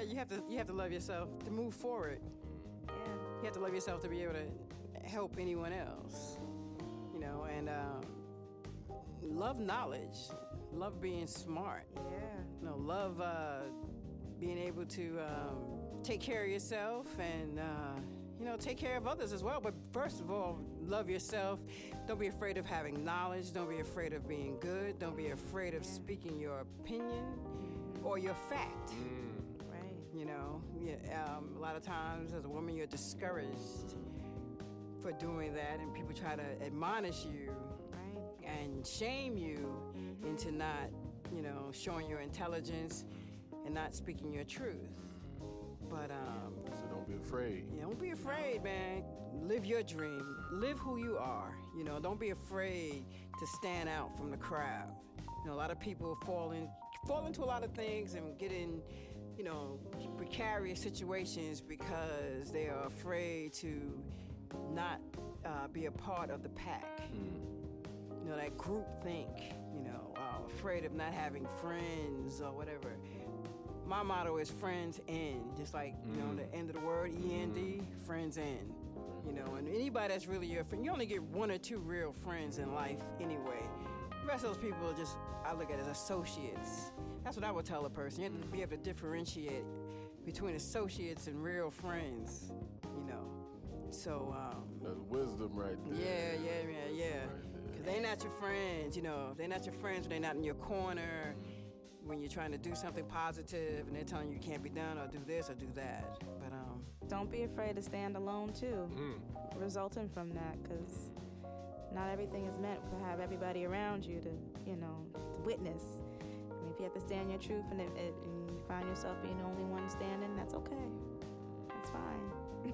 you have to love yourself to move forward. Yeah. You have to love yourself to be able to help anyone else. And love knowledge, love being smart. Yeah. Love being able to take care of yourself and take care of others as well. But first of all, love yourself. Don't be afraid of having knowledge. Don't be afraid of being good. Don't be afraid of speaking your opinion or your fact. Right. A lot of times as a woman, you're discouraged for doing that, and people try to admonish you and shame you into not, showing your intelligence and not speaking your truth. But so don't be afraid. Don't be afraid, man. Live your dream. Live who you are. Don't be afraid to stand out from the crowd. A lot of people fall into a lot of things and get in, precarious situations because they are afraid to not be a part of the pack. That group think, afraid of not having friends or whatever. My motto is friends end, just like, the end of the word, E-N-D, friends end. And anybody that's really your friend, you only get one or two real friends in life anyway. The rest of those people are just, I look at as associates. That's what I would tell a person. You have to be able to differentiate between associates and real friends, So, that's wisdom right there. Yeah. Because they're not your friends, They're not your friends when they're not in your corner, when you're trying to do something positive and they're telling you can't be done or do this or do that. But don't be afraid to stand alone too, resulting from that, because not everything is meant to have everybody around you to, to witness. I mean, if you have to stand your truth and you find yourself being the only one standing, that's okay. That's fine.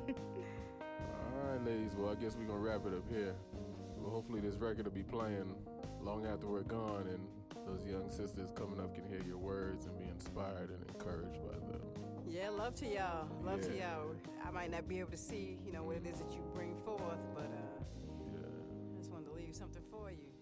All right, ladies. Well, I guess we're going to wrap it up here. Well, hopefully this record will be playing long after we're gone, and those young sisters coming up can hear your words and be inspired and encouraged by them. Yeah, love to y'all. Love to y'all. I might not be able to see, what it is that you bring forth, but I just wanted to leave something for you.